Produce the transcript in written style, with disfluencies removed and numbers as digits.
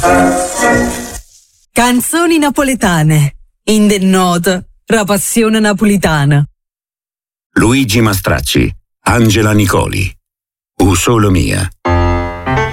Canzoni napoletane. In the note, la passione napolitana. Luigi Mastracci, Angela Nicoli. U solo mia.